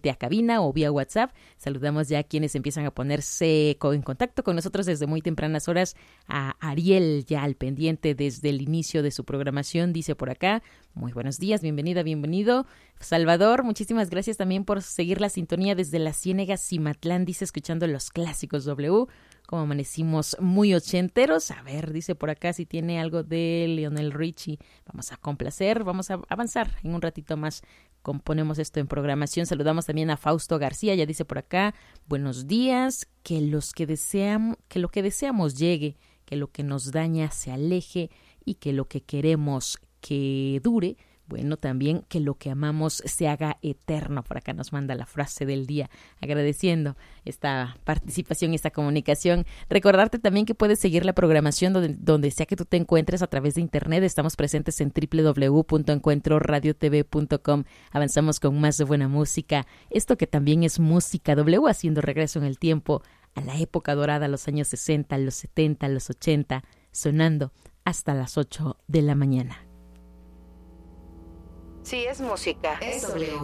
directamente a cabina o vía WhatsApp. Saludamos ya a quienes empiezan a ponerse en contacto con nosotros desde muy tempranas horas. A Ariel, ya al pendiente desde el inicio de su programación, dice por acá: muy buenos días, bienvenida, bienvenido. Salvador, muchísimas gracias también por seguir la sintonía desde la Ciénega Cimatlán, dice, escuchando los clásicos W. Como amanecimos muy ochenteros. A ver, dice por acá si tiene algo de Lionel Richie. Vamos a complacer, vamos a avanzar en un ratito más. Componemos esto en programación. Saludamos también a Fausto García, ya dice por acá: buenos días, que lo que deseamos llegue, que lo que nos daña se aleje y que lo que queremos que dure. Bueno, también que lo que amamos se haga eterno. Por acá nos manda la frase del día, agradeciendo esta participación y esta comunicación. Recordarte también que puedes seguir la programación donde sea que tú te encuentres a través de internet. Estamos presentes en www.encuentroradiotv.com. Avanzamos con más de buena música. Esto que también es música W, haciendo regreso en el tiempo a la época dorada, los años 60, los 70, los 80, sonando hasta las 8 de la mañana. Si es música, es W.